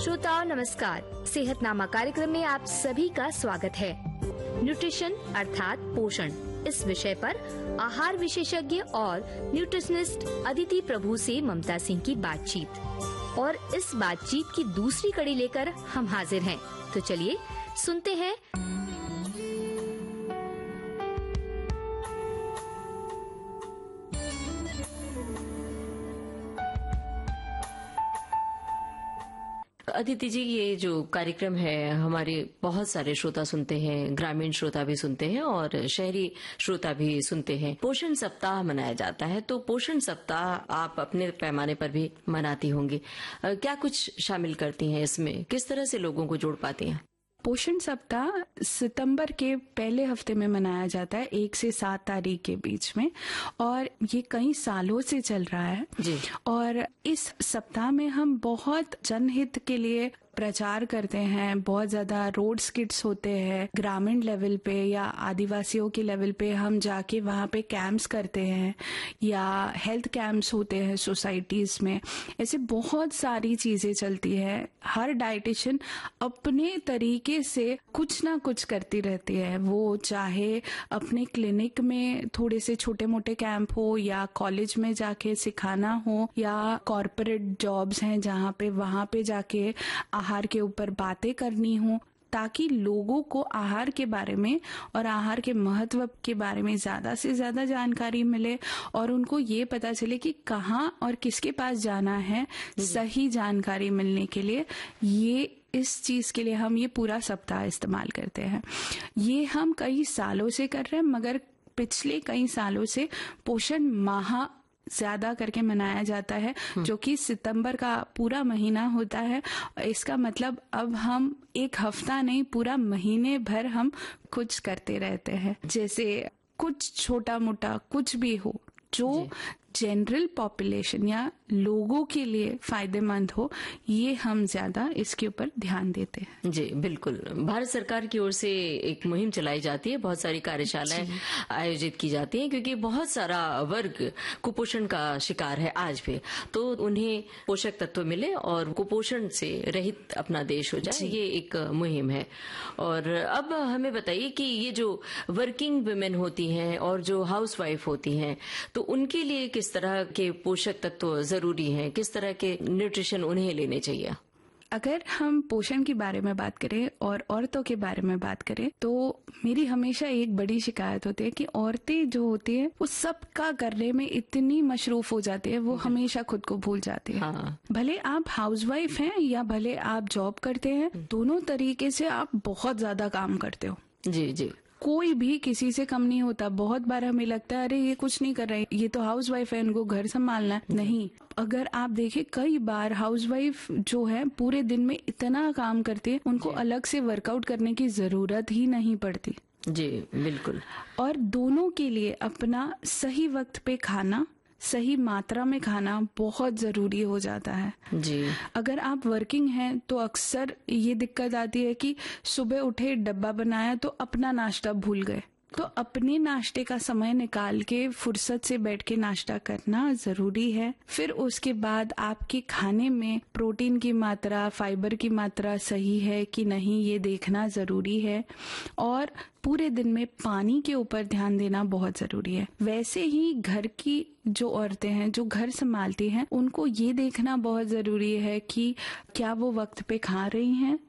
श्रोताओं नमस्कार, सेहतनामा कार्यक्रम में आप सभी का स्वागत है। न्यूट्रिशन अर्थात पोषण, इस विषय पर आहार विशेषज्ञ और न्यूट्रिशनिस्ट अदिति प्रभु से ममता सिंह की बातचीत, और इस बातचीत की दूसरी कड़ी लेकर हम हाजिर हैं। तो चलिए सुनते हैं। अदिति जी, ये जो कार्यक्रम है हमारे बहुत सारे श्रोता सुनते हैं, ग्रामीण श्रोता भी सुनते हैं और शहरी श्रोता भी सुनते हैं। पोषण सप्ताह मनाया जाता है, तो पोषण सप्ताह आप अपने पैमाने पर भी मनाती होंगी, क्या कुछ शामिल करती हैं इसमें? किस तरह से लोगों को जोड़ पाती हैं? पोषण सप्ताह सितंबर के पहले हफ्ते में मनाया जाता है, 1 से 7 तारीख के बीच में, और ये कई सालों से चल रहा है जी। और इस सप्ताह में हम बहुत जनहित के लिए प्रचार करते हैं। बहुत ज्यादा रोड स्किट्स होते हैं, ग्रामीण लेवल पे या आदिवासियों के लेवल पे हम जाके वहाँ पे कैंप्स करते हैं, या हेल्थ कैंप्स होते हैं सोसाइटीज में। ऐसे बहुत सारी चीजें चलती है। हर डाइटिशियन अपने तरीके से कुछ ना कुछ करती रहती है, वो चाहे अपने क्लिनिक में थोड़े से छोटे मोटे कैंप हो, या कॉलेज में जाके सिखाना हो, या कॉर्पोरेट जॉब्स हैं जहाँ पे वहाँ पे जाके आहार के ऊपर बातें करनी हो, ताकि लोगों को आहार के बारे में और आहार के महत्व के बारे में ज्यादा से ज्यादा जानकारी मिले, और उनको ये पता चले कि कहाँ और किसके पास जाना है सही जानकारी मिलने के लिए। ये इस चीज के लिए हम ये पूरा सप्ताह इस्तेमाल करते हैं। ये हम कई सालों से कर रहे हैं, मगर पिछले कई सालों से पोषण माह ज्यादा करके मनाया जाता है, जो कि सितंबर का पूरा महीना होता है। इसका मतलब अब हम एक हफ्ता नहीं, पूरा महीने भर हम कुछ करते रहते हैं। जैसे कुछ छोटा मोटा कुछ भी हो जो जनरल पॉपुलेशन या लोगों के लिए फायदेमंद हो, ये हम ज्यादा इसके ऊपर ध्यान देते हैं। जी बिल्कुल। भारत सरकार की ओर से एक मुहिम चलाई जाती है, बहुत सारी कार्यशालाएं आयोजित की जाती हैं, क्योंकि बहुत सारा वर्ग कुपोषण का शिकार है आज भी, तो उन्हें पोषक तत्व मिले और कुपोषण से रहित अपना देश हो जाए, ये एक मुहिम है। और अब हमें बताइए कि ये जो वर्किंग वुमेन होती हैं और जो हाउस वाइफ होती हैं, तो उनके लिए किस तरह के पोषक तत्व जरूरी हैं, किस तरह के न्यूट्रिशन उन्हें लेने चाहिए? अगर हम पोषण के बारे में बात करें और औरतों के बारे में बात करें, तो मेरी हमेशा एक बड़ी शिकायत होती है कि औरतें जो होती है वो सबका करने में इतनी मशरूफ हो जाती है, वो हमेशा खुद को भूल जाती है। हाँ। भले आप हाउसवाइफ हैं या भले आप जॉब करते हैं, दोनों तरीके से आप बहुत ज्यादा काम करते हो। जी जी। कोई भी किसी से कम नहीं होता। बहुत बार हमें लगता है अरे ये कुछ नहीं कर रहे, ये तो हाउसवाइफ है, इनको घर संभालना है। नहीं, अगर आप देखें कई बार हाउसवाइफ जो है पूरे दिन में इतना काम करती है, उनको अलग से वर्कआउट करने की जरूरत ही नहीं पड़ती। जी बिल्कुल। और दोनों के लिए अपना सही वक्त पे खाना, सही मात्रा में खाना बहुत जरूरी हो जाता है। जी। अगर आप वर्किंग हैं तो अक्सर ये दिक्कत आती है कि सुबह उठे, डब्बा बनाया तो अपना नाश्ता भूल गए। तो अपने नाश्ते का समय निकाल के फुर्सत से बैठ के नाश्ता करना जरूरी है। फिर उसके बाद आपके खाने में प्रोटीन की मात्रा, फाइबर की मात्रा सही है कि नहीं, ये देखना जरूरी है। और पूरे दिन में पानी के ऊपर ध्यान देना बहुत जरूरी है। वैसे ही घर की जो औरतें हैं जो घर संभालती हैं, उनको ये देखना बहुत जरूरी है कि क्या वो वक्त पे खा रही हैं,